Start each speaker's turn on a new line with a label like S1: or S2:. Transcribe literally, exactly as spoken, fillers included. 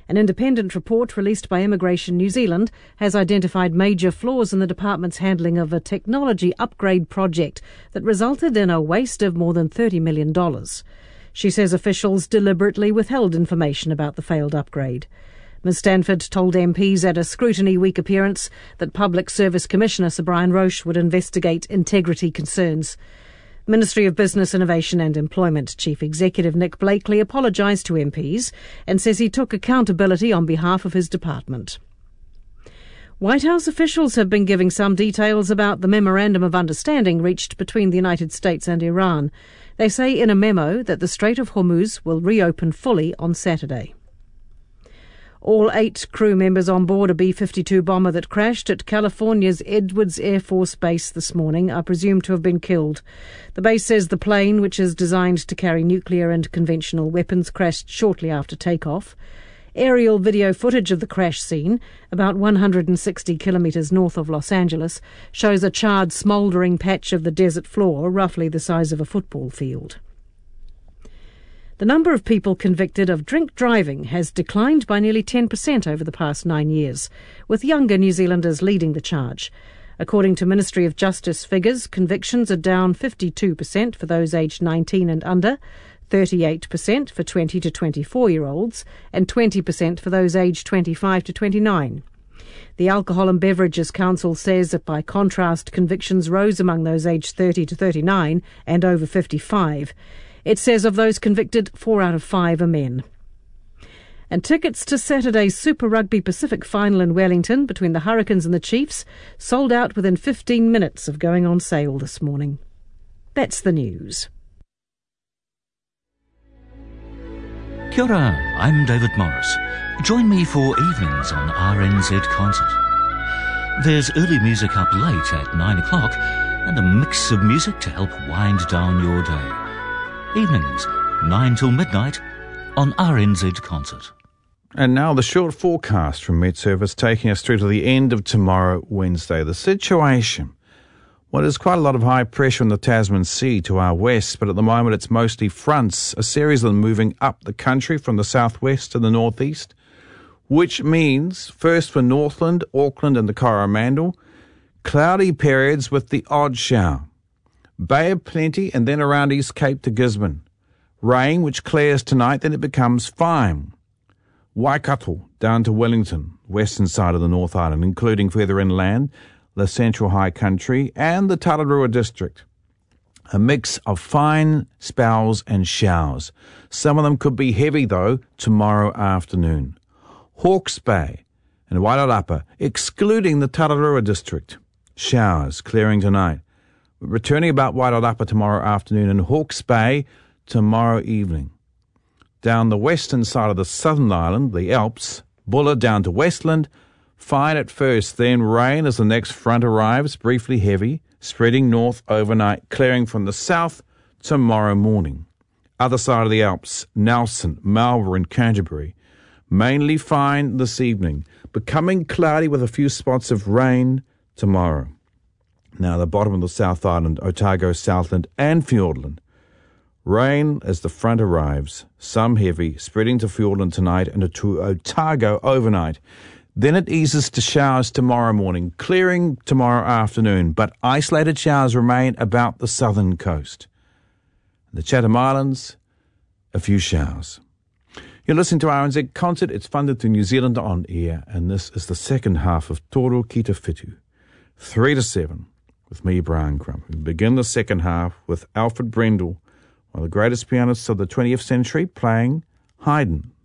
S1: An independent report released by Immigration New Zealand has identified major flaws in the department's handling of a technology upgrade project that resulted in a waste of more than thirty million dollars. She says officials deliberately withheld information about the failed upgrade. Miz Stanford told M Ps at a Scrutiny Week appearance that Public Service Commissioner Sir Brian Roche would investigate integrity concerns. Ministry of Business, Innovation and Employment Chief Executive Nick Blakely apologised to M Ps and says he took accountability on behalf of his department. White House officials have been giving some details about the Memorandum of Understanding reached between the United States and Iran. They say in a memo that the Strait of Hormuz will reopen fully on Saturday. All eight crew members on board a B fifty-two bomber that crashed at California's Edwards Air Force Base this morning are presumed to have been killed. The base says the plane, which is designed to carry nuclear and conventional weapons, crashed shortly after takeoff. Aerial video footage of the crash scene, about one hundred sixty kilometres north of Los Angeles, shows a charred, smouldering patch of the desert floor, roughly the size of a football field. The number of people convicted of drink driving has declined by nearly ten percent over the past nine years, with younger New Zealanders leading the charge. According to Ministry of Justice figures, convictions are down fifty-two percent for those aged nineteen and under, thirty-eight percent for twenty to twenty-four-year-olds, and twenty percent for those aged twenty-five to twenty-nine. The Alcohol and Beverages Council says that by contrast, convictions rose among those aged thirty to thirty-nine and over fifty-five. It says of those convicted, four out of five are men. And tickets to Saturday's Super Rugby Pacific final in Wellington between the Hurricanes and the Chiefs sold out within fifteen minutes of going on sale this morning. That's the news.
S2: Kia ora, I'm David Morris. Join me for evenings on R N Z Concert. There's early music up late at nine o'clock and a mix of music to help wind down your day. Evenings, nine till midnight, on R N Z Concert.
S3: And now the short forecast from Met Service taking us through to the end of tomorrow, Wednesday. The situation. Well, there's quite a lot of high pressure in the Tasman Sea to our west, but at the moment it's mostly fronts, a series of them moving up the country from the southwest to the northeast, which means, first for Northland, Auckland and the Coromandel, cloudy periods with the odd shower. Bay of Plenty and then around East Cape to Gisborne. Rain which clears tonight, then it becomes fine. Waikato down to Wellington, western side of the North Island, including further inland, the Central High Country and the Tararua district. A mix of fine spells and showers. Some of them could be heavy though tomorrow afternoon. Hawke's Bay and Wairarapa, excluding the Tararua district. Showers clearing tonight. Returning about Wairarapa tomorrow afternoon and Hawke's Bay tomorrow evening. Down the western side of the southern island, the Alps, Buller down to Westland, fine at first, then rain as the next front arrives, briefly heavy, spreading north overnight, clearing from the south tomorrow morning. Other side of the Alps, Nelson, Marlborough and Canterbury, mainly fine this evening, becoming cloudy with a few spots of rain tomorrow. Now, the bottom of the South Island, Otago, Southland and Fiordland. Rain as the front arrives, some heavy, spreading to Fiordland tonight and to Otago overnight. Then it eases to showers tomorrow morning, clearing tomorrow afternoon, but isolated showers remain about the southern coast. The Chatham Islands, a few showers. You're listening to R N Z Concert. It's funded through New Zealand On Air, and this is the second half of Toro Kita Whitu, three to seven. With me, Brian Crump. We begin the second half with Alfred Brendel, one of the greatest pianists of the twentieth century, playing Haydn.